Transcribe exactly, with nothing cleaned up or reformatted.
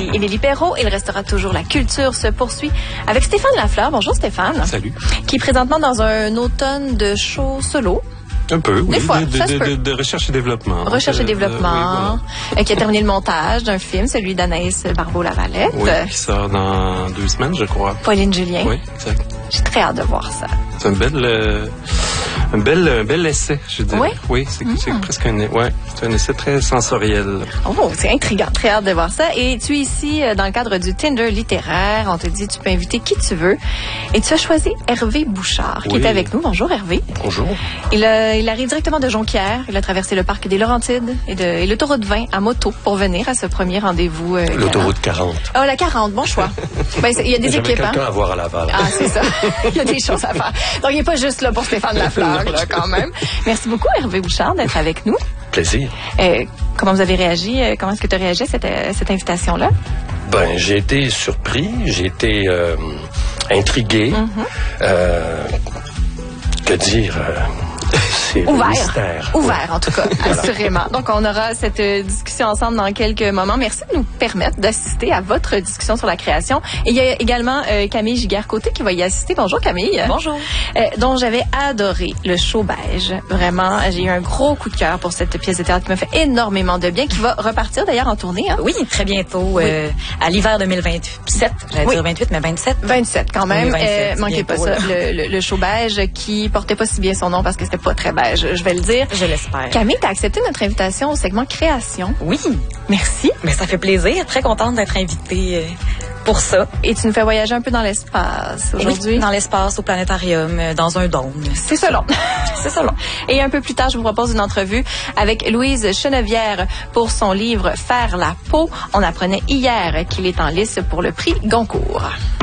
suis Émilie Perrault et il restera toujours la culture se poursuit avec Stéphane Lafleur. Bonjour Stéphane. Salut. Qui est présentement dans un automne de show solo. Un peu, oui. Des fois, de, ça de, se peut. de, de recherche et développement. Recherche et Euh, développement, euh, oui, voilà. Qui a terminé le montage d'un film, celui d'Anaïs Barbeau-Lavalette. Oui, qui sort dans deux semaines, je crois. Pauline Julien. Oui, exact. J'ai très hâte de voir ça. C'est un bel, euh, un bel, un bel essai, je dirais. Oui? Oui, c'est Mm. c'est presque un, ouais, c'est un essai très sensoriel. Oh, c'est intriguant. Très hâte de voir ça. Et tu es ici euh, dans le cadre du Tinder littéraire. On te dit, tu peux inviter qui tu veux. Et tu as choisi Hervé Bouchard, qui Oui. est avec nous. Bonjour Hervé. Bonjour. Il, euh, il arrive directement de Jonquière. Il a traversé le parc des Laurentides et, de, et l'autoroute vingt à moto pour venir à ce premier rendez-vous. Euh, L'autoroute quarante. Oh, la quarante, bon choix. Ben, c'est- il y a des J'avais équipes, hein? quelqu'un à voir à Laval. Ah, c'est ça. Il y a des choses à faire. Donc, il n'est pas juste là pour Stéphane Lafleur, là, quand même. Merci beaucoup, Hervé Bouchard, d'être avec nous. Plaisir. Euh, comment vous avez réagi? euh, Comment est-ce que tu as réagi à cette, euh, cette invitation-là? Ben, j'ai été surpris, j'ai été euh, intrigué. Mm-hmm. Euh, que dire? euh, c'est le Ouvert. mystère. Ouvert, en tout cas, assurément. Donc, on aura cette euh, discussion ensemble dans quelques moments. Merci de nous permettre d'assister à votre discussion sur la création. Et il y a également euh, Camille Giguère-Côté qui va y assister. Bonjour, Camille. Bonjour. Euh, dont j'avais adoré le show beige. Vraiment, j'ai eu un gros coup de cœur pour cette pièce de théâtre qui m'a fait énormément de bien, qui va repartir d'ailleurs en tournée. Hein? Oui, très bientôt, euh, à l'hiver deux mille vingt-sept. J'allais Oui. dire vingt-huit, mais vingt-sept. vingt-sept quand même. Oui, vingt-sept, Euh, manquez pas bientôt, ça. là. Le, le, le show beige qui portait pas si bien son nom parce que c'était pas très beige, je vais le dire. Je l'espère. Camille, t'as accepté notre invitation au segment création. Oui, Merci. mais ça fait plaisir. Très contente d'être invitée euh, pour ça. Et tu nous fais voyager un peu dans l'espace aujourd'hui. Oui, dans l'espace, au planétarium, euh, dans un dôme. C'est ça long. C'est ça, long. Et un peu plus tard, je vous propose une entrevue avec Louise Chenevière pour son livre Faire la peau. On apprenait hier qu'il est en lice pour le prix Goncourt.